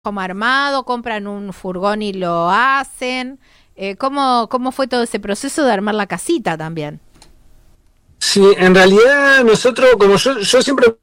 como armado, compran un furgón y lo hacen. ¿Cómo fue todo ese proceso de armar la casita también? Sí, en realidad nosotros, como yo siempre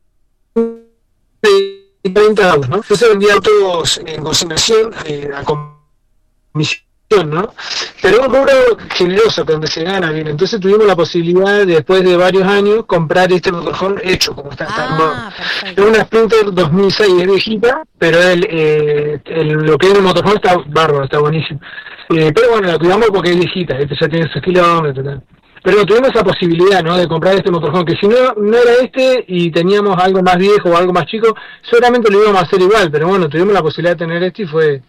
30 autos, ¿no? Entonces vendía autos en consignación a comisión, ¿no? Pero un rubro generoso, donde se gana bien. Entonces tuvimos la posibilidad, después de varios años, comprar este motorhome hecho, como está armado. Es una Sprinter 2006, es viejita, pero lo que es el motorhome está bárbaro, está buenísimo. Pero bueno, la cuidamos porque es viejita, ya tiene sus kilómetros, tal. Pero tuvimos esa posibilidad, ¿no?, de comprar este motorhome, que si no era este y teníamos algo más viejo o algo más chico, seguramente lo íbamos a hacer igual, pero bueno, tuvimos la posibilidad de tener este y fue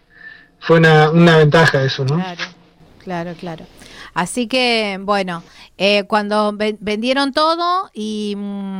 una ventaja eso, ¿no? Claro. Así que, bueno, cuando vendieron todo y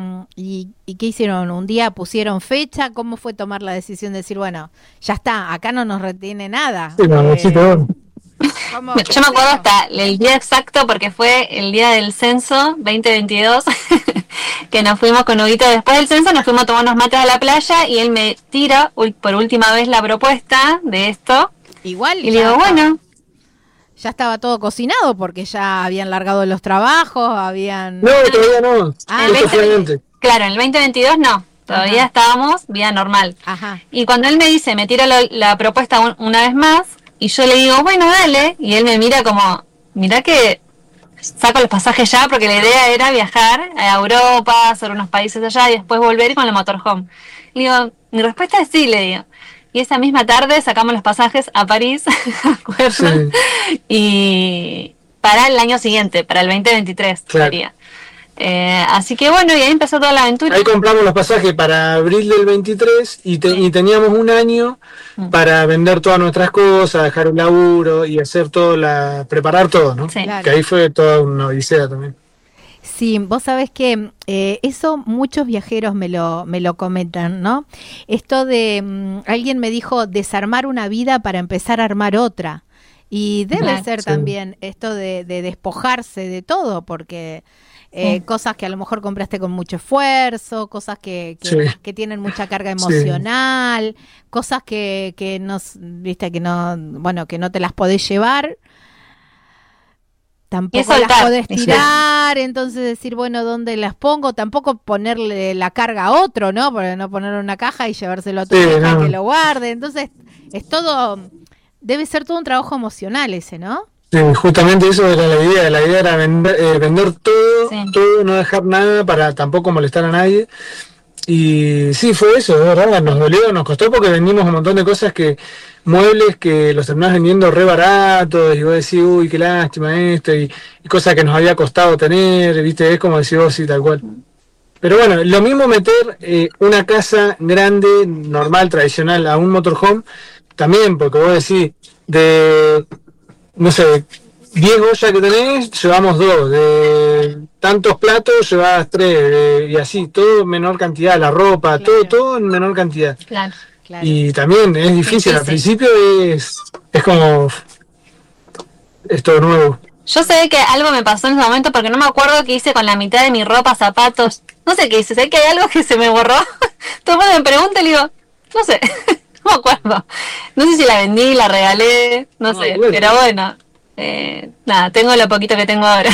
¿qué hicieron? Un día pusieron fecha, ¿cómo fue tomar la decisión de decir, bueno, ya está, acá no nos retiene nada? Sí, todo. Yo me acuerdo hasta el día exacto porque fue el día del censo 2022 que nos fuimos con Huguito. Después del censo nos fuimos a tomar unos mates a la playa y él me tira por última vez la propuesta de esto. Igual. Y le digo, bueno. Ya estaba todo cocinado porque ya habían largado los trabajos, No, todavía no. Claro, en el 2022 no. Todavía estábamos vida normal. Ajá. Y cuando él me dice, me tira la propuesta una vez más, y yo le digo, bueno, dale. Y él me mira como, mirá que saco los pasajes ya, porque la idea era viajar a Europa, hacer unos países allá y después volver con el motorhome. Le digo, mi respuesta es sí, le digo. Y esa misma tarde sacamos los pasajes a París, ¿acuerdan? Sí. Y para el año siguiente, para el 2023, sería. Así que bueno, y ahí empezó toda la aventura. Ahí compramos los pasajes para abril del 23 y teníamos un año para vender todas nuestras cosas, dejar un laburo y hacer preparar todo, ¿no? Sí. Que ahí fue toda una odisea también. Sí, vos sabés que eso muchos viajeros me lo comentan, ¿no? Esto de, alguien me dijo, desarmar una vida para empezar a armar otra. Y debe ser también esto de despojarse de todo, porque cosas que a lo mejor compraste con mucho esfuerzo, cosas que tienen mucha carga emocional, cosas que no te las podés llevar. Tampoco las podés tirar, entonces decir, bueno, ¿dónde las pongo? Tampoco ponerle la carga a otro, ¿no? Porque no ponerlo en una caja y llevárselo a tu hija que lo guarde. Entonces, debe ser todo un trabajo emocional ese, ¿no? Sí, justamente eso era la idea. La idea era vender todo, no dejar nada para tampoco molestar a nadie. Y sí, fue eso, de verdad, nos dolió, nos costó porque vendimos un montón de cosas muebles que los terminás vendiendo re baratos y vos decís, uy, qué lástima esto, y cosas que nos había costado tener, viste, es como decir vos, sí, tal cual. Pero bueno, lo mismo meter una casa grande, normal, tradicional, a un motorhome, también, porque vos decís, no sé, 10 ollas que tenés, llevamos 2, de tantos platos llevas 3, y así, todo en menor cantidad, la ropa, todo en menor cantidad. Claro. Y también es difícil, al principio es como, es todo nuevo. Yo sé que algo me pasó en ese momento porque no me acuerdo qué hice con la mitad de mi ropa, zapatos, no sé qué hice, sé que hay algo que se me borró. Todo el mundo me pregunta y le digo, no sé, no me acuerdo. No sé si la vendí, la regalé, no sé, bueno. Pero bueno, nada, tengo lo poquito que tengo ahora.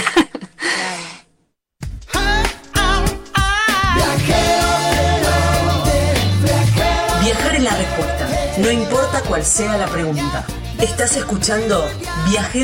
Viajar es la respuesta, no importa cuál sea la pregunta. Estás escuchando Viajero